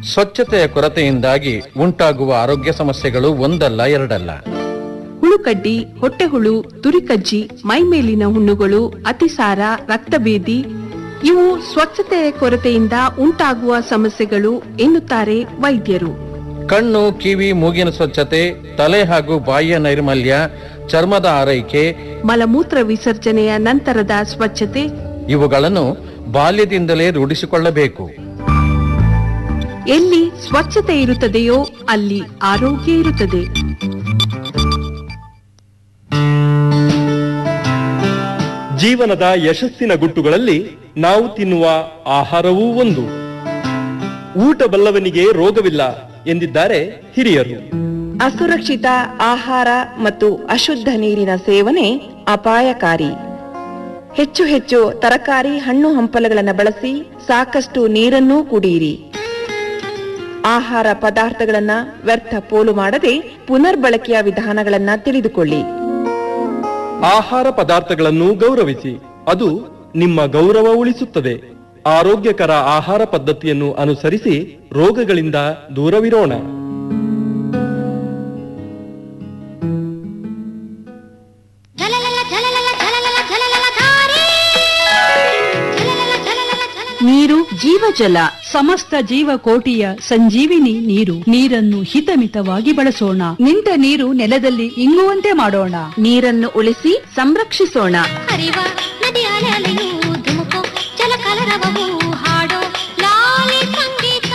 ಸ್ವಚ್ಛತೆಯ ಕೊರತೆಯಿಂದಾಗಿ ಉಂಟಾಗುವ ಆರೋಗ್ಯ ಸಮಸ್ಯೆಗಳು ಒಂದಲ್ಲ ಎರಡಲ್ಲ. ಹುಳುಕಡ್ಡಿ, ಹೊಟ್ಟೆಹುಳು, ತುರಿಕಜ್ಜಿ, ಮೈಮೇಲಿನ ಹುಣ್ಣುಗಳು, ಅತಿಸಾರ, ರಕ್ತಭೇದಿ ಇವು ಸ್ವಚ್ಛತೆಯ ಕೊರತೆಯಿಂದ ಉಂಟಾಗುವ ಸಮಸ್ಯೆಗಳು ಎನ್ನುತ್ತಾರೆ ವೈದ್ಯರು. ಕಣ್ಣು, ಕಿವಿ, ಮೂಗಿನ ಸ್ವಚ್ಛತೆ, ತಲೆ ಹಾಗೂ ಬಾಯಿಯ ನೈರ್ಮಲ್ಯ, ಚರ್ಮದ ಆರೈಕೆ, ಮಲಮೂತ್ರ ವಿಸರ್ಜನೆಯ ನಂತರದ ಸ್ವಚ್ಛತೆ ಇವುಗಳನ್ನು ಬಾಲ್ಯದಿಂದಲೇ ರೂಢಿಸಿಕೊಳ್ಳಬೇಕು. ಎಲ್ಲಿ ಸ್ವಚ್ಛತೆ ಇರುತ್ತದೆಯೋ ಅಲ್ಲಿ ಆರೋಗ್ಯ ಇರುತ್ತದೆ. ಜೀವನದ ಯಶಸ್ಸಿನ ಗುಟ್ಟುಗಳಲ್ಲಿ ನಾವು ತಿನ್ನುವ ಆಹಾರವೂ ಒಂದು. ಊಟ ಬಲ್ಲವನಿಗೆ ರೋಗವಿಲ್ಲ ಎಂದಿದ್ದಾರೆ ಹಿರಿಯರು. ಅಸುರಕ್ಷಿತ ಆಹಾರ ಮತ್ತು ಅಶುದ್ಧ ನೀರಿನ ಸೇವನೆ ಅಪಾಯಕಾರಿ. ಹೆಚ್ಚು ಹೆಚ್ಚು ತರಕಾರಿ, ಹಣ್ಣು ಹಂಪಲುಗಳನ್ನು ಬಳಸಿ ಸಾಕಷ್ಟು ನೀರನ್ನೂ ಕುಡಿಯಿರಿ. ಆಹಾರ ಪದಾರ್ಥಗಳನ್ನ ವ್ಯರ್ಥ ಪೋಲು ಮಾಡದೆ ಪುನರ್ಬಳಕೆಯ ವಿಧಾನಗಳನ್ನ ತಿಳಿದುಕೊಳ್ಳಿ. ಆಹಾರ ಪದಾರ್ಥಗಳನ್ನು ಗೌರವಿಸಿ, ಅದು ನಿಮ್ಮ ಗೌರವ ಉಳಿಸುತ್ತದೆ. ಆರೋಗ್ಯಕರ ಆಹಾರ ಪದ್ಧತಿಯನ್ನು ಅನುಸರಿಸಿ ರೋಗಗಳಿಂದ ದೂರವಿರೋಣ. ನೀರು ಜೀವಜಲ, ಸಮಸ್ತ ಜೀವಕೋಟಿಯ ಸಂಜೀವಿನಿ ನೀರು. ನೀರನ್ನು ಹಿತಮಿತವಾಗಿ ಬಳಸೋಣ. ನಿಂತ ನೀರು ನೆಲದಲ್ಲಿ ಇಂಗುವಂತೆ ಮಾಡೋಣ. ನೀರನ್ನು ಉಳಿಸಿ ಸಂರಕ್ಷಿಸೋಣ. ಹರಿವ ನದಿಯ ಅಲೆಯಲೆಯೂ ಧುಮುಕು ಜಲಕಲರವವು ಹಾಡೋ ಲಾಲಿ ಸಂಗೀತ.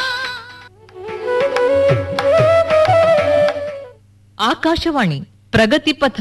ಆಕಾಶವಾಣಿ ಪ್ರಗತಿ ಪಥ.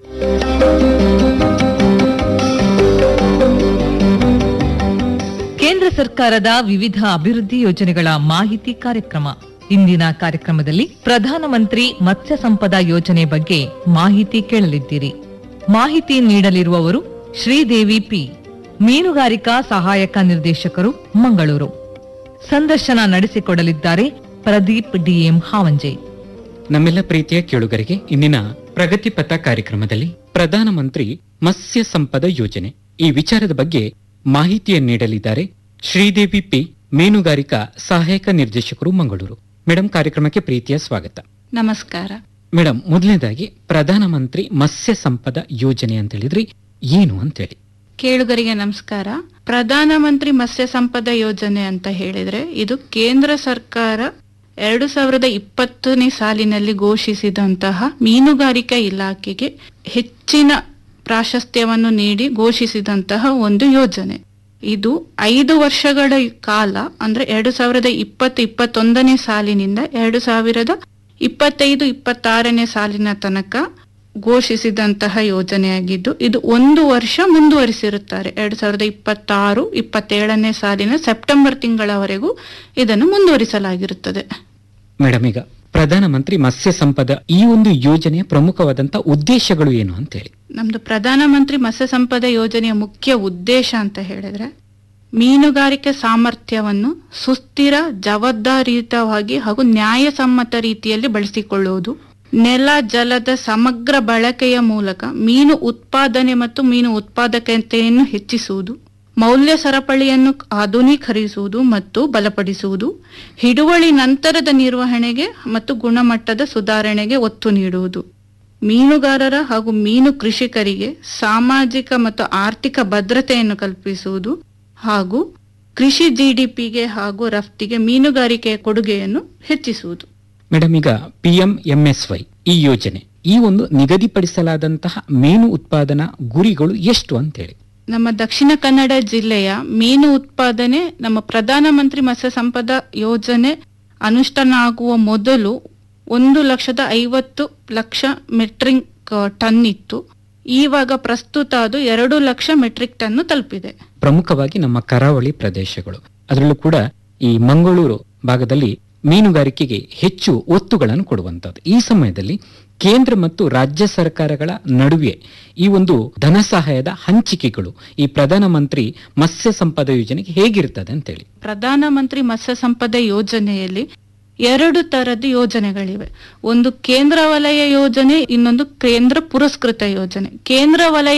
ಕೇಂದ್ರ ಸರ್ಕಾರದ ವಿವಿಧ ಅಭಿವೃದ್ಧಿ ಯೋಜನೆಗಳ ಮಾಹಿತಿ ಕಾರ್ಯಕ್ರಮ. ಇಂದಿನ ಕಾರ್ಯಕ್ರಮದಲ್ಲಿ ಪ್ರಧಾನಮಂತ್ರಿ ಮತ್ಸ್ಯ ಸಂಪದ ಯೋಜನೆ ಬಗ್ಗೆ ಮಾಹಿತಿ ಕೇಳಲಿದ್ದೀರಿ. ಮಾಹಿತಿ ನೀಡಲಿರುವವರು ಶ್ರೀದೇವಿ ಪಿ, ಮೀನುಗಾರಿಕಾ ಸಹಾಯಕ ನಿರ್ದೇಶಕರು, ಮಂಗಳೂರು. ಸಂದರ್ಶನ ನಡೆಸಿಕೊಡಲಿದ್ದಾರೆ ಪ್ರದೀಪ್ ಡಿಎಂ ಹಾವಂಜೆ. ನಮ್ಮೆಲ್ಲ ಪ್ರೀತಿಯ ಕೇಳುಗರಿಗೆ ಇಂದಿನ ಪ್ರಗತಿಪಥ ಕಾರ್ಯಕ್ರಮದಲ್ಲಿ ಪ್ರಧಾನಮಂತ್ರಿ ಮತ್ಸ್ಯ ಸಂಪದ ಯೋಜನೆ ಈ ವಿಚಾರದ ಬಗ್ಗೆ ಮಾಹಿತಿಯನ್ನು ನೀಡಲಿದ್ದಾರೆ ಶ್ರೀದೇವಿ ಪಿ, ಮೀನುಗಾರಿಕಾ ಸಹಾಯಕ ನಿರ್ದೇಶಕರು, ಮಂಗಳೂರು. ಮೇಡಮ್, ಕಾರ್ಯಕ್ರಮಕ್ಕೆ ಪ್ರೀತಿಯ ಸ್ವಾಗತ. ನಮಸ್ಕಾರ ಮೇಡಮ್. ಮೊದಲನೇದಾಗಿ ಪ್ರಧಾನಮಂತ್ರಿ ಮತ್ಸ್ಯ ಸಂಪದ ಯೋಜನೆ ಅಂತ ಹೇಳಿದ್ರಿ, ಏನು ಅಂತೇಳಿ? ಕೇಳುಗರಿಗೆ ನಮಸ್ಕಾರ. ಪ್ರಧಾನಮಂತ್ರಿ ಮತ್ಸ್ಯ ಸಂಪದ ಯೋಜನೆ ಅಂತ ಹೇಳಿದ್ರೆ ಇದು ಕೇಂದ್ರ ಸರ್ಕಾರ 2020ನೇ ಸಾಲಿನಲ್ಲಿ ಘೋಷಿಸಿದಂತಹ ಮೀನುಗಾರಿಕಾ ಇಲಾಖೆಗೆ ಹೆಚ್ಚಿನ ಪ್ರಾಶಸ್ತ್ಯವನ್ನು ನೀಡಿ ಘೋಷಿಸಿದಂತಹ ಒಂದು ಯೋಜನೆ. ಇದು 5 ವರ್ಷಗಳ ಕಾಲ, ಅಂದ್ರೆ 2020-21ನೇ ಸಾಲಿನಿಂದ 2025-26ನೇ ಸಾಲಿನ ತನಕ ಘೋಷಿಸಿದಂತಹ ಯೋಜನೆಯಾಗಿದ್ದು, ಇದು 1 ವರ್ಷ ಮುಂದುವರಿಸಿರುತ್ತಾರೆ. 2026-27ನೇ ಸಾಲಿನ ಸೆಪ್ಟೆಂಬರ್ ತಿಂಗಳವರೆಗೂ ಇದನ್ನು ಮುಂದುವರಿಸಲಾಗಿರುತ್ತದೆ. ಮೇಡಮ್, ಈಗ ಪ್ರಧಾನಮಂತ್ರಿ ಮತ್ಸ್ಯ ಸಂಪದ ಈ ಒಂದು ಯೋಜನೆಯ ಪ್ರಮುಖವಾದಂತಹ ಉದ್ದೇಶಗಳು ಏನು ಅಂತ ಹೇಳಿ? ನಮ್ದು ಪ್ರಧಾನಮಂತ್ರಿ ಮತ್ಸ್ಯ ಸಂಪದ ಯೋಜನೆಯ ಮುಖ್ಯ ಉದ್ದೇಶ ಅಂತ ಹೇಳಿದ್ರೆ ಮೀನುಗಾರಿಕೆ ಸಾಮರ್ಥ್ಯವನ್ನು ಸುಸ್ಥಿರ, ಜವಾಬ್ದಾರಿಯುತವಾಗಿ ಹಾಗೂ ನ್ಯಾಯಸಮ್ಮತ ರೀತಿಯಲ್ಲಿ ಬಳಸಿಕೊಳ್ಳುವುದು, ನೆಲ ಜಲದ ಸಮಗ್ರ ಬಳಕೆಯ ಮೂಲಕ ಮೀನು ಉತ್ಪಾದನೆ ಮತ್ತು ಮೀನು ಉತ್ಪಾದಕತೆಯನ್ನು ಹೆಚ್ಚಿಸುವುದು, ಮೌಲ್ಯ ಸರಪಳಿಯನ್ನು ಆಧುನೀಕರಿಸುವುದು ಮತ್ತು ಬಲಪಡಿಸುವುದು, ಹಿಡುವಳಿ ನಂತರದ ನಿರ್ವಹಣೆಗೆ ಮತ್ತು ಗುಣಮಟ್ಟದ ಸುಧಾರಣೆಗೆ ಒತ್ತು ನೀಡುವುದು, ಮೀನುಗಾರರ ಹಾಗೂ ಮೀನು ಕೃಷಿಕರಿಗೆ ಸಾಮಾಜಿಕ ಮತ್ತು ಆರ್ಥಿಕ ಭದ್ರತೆಯನ್ನು ಕಲ್ಪಿಸುವುದು ಹಾಗೂ ಕೃಷಿ ಜಿಡಿಪಿಗೆ ಹಾಗೂ ರಫ್ತಿಗೆ ಮೀನುಗಾರಿಕೆಯ ಕೊಡುಗೆಯನ್ನು ಹೆಚ್ಚಿಸುವುದು. ಮೇಡಮ್, ಈಗ PMMSY ಈ ಯೋಜನೆ, ಈ ಒಂದು ನಿಗದಿಪಡಿಸಲಾದಂತಹ ಮೀನು ಉತ್ಪಾದನಾ ಗುರಿಗಳು ಎಷ್ಟು ಅಂತೇಳಿ? ನಮ್ಮ ದಕ್ಷಿಣ ಕನ್ನಡ ಜಿಲ್ಲೆಯ ಮೀನು ಉತ್ಪಾದನೆ ನಮ್ಮ ಪ್ರಧಾನಮಂತ್ರಿ ಮತ್ಸ್ಯ ಸಂಪದ ಯೋಜನೆ ಅನುಷ್ಠಾನ ಆಗುವ ಮೊದಲು 1,50,00,000 ಮೆಟ್ರಿಕ್ ಟನ್ ಇತ್ತು. ಈವಾಗ ಪ್ರಸ್ತುತ ಅದು 2 ಲಕ್ಷ ಮೆಟ್ರಿಕ್ ಟನ್ ತಲುಪಿದೆ. ಪ್ರಮುಖವಾಗಿ ನಮ್ಮ ಕರಾವಳಿ ಪ್ರದೇಶಗಳು, ಅದರಲ್ಲೂ ಕೂಡ ಈ ಮಂಗಳೂರು ಭಾಗದಲ್ಲಿ ಮೀನುಗಾರಿಕೆಗೆ ಹೆಚ್ಚು ಒತ್ತುಗಳನ್ನು ಕೊಡುವಂತದ್ದು. ಈ ಸಮಯದಲ್ಲಿ ಕೇಂದ್ರ ಮತ್ತು ರಾಜ್ಯ ಸರ್ಕಾರಗಳ ನಡುವೆ ಈ ಒಂದು ಧನ ಸಹಾಯದ ಹಂಚಿಕೆಗಳು ಈ ಪ್ರಧಾನಮಂತ್ರಿ ಮತ್ಸ್ಯ ಸಂಪದ ಯೋಜನೆಗೆ ಹೇಗಿರ್ತದೆ ಅಂತೇಳಿ? ಪ್ರಧಾನಮಂತ್ರಿ ಮತ್ಸ್ಯ ಸಂಪದ ಯೋಜನೆಯಲ್ಲಿ 2 ತರದ ಯೋಜನೆಗಳಿವೆ. ಒಂದು ಕೇಂದ್ರ ವಲಯ ಯೋಜನೆ, ಇನ್ನೊಂದು ಕೇಂದ್ರ ಪುರಸ್ಕೃತ ಯೋಜನೆ. ಕೇಂದ್ರ ವಲಯ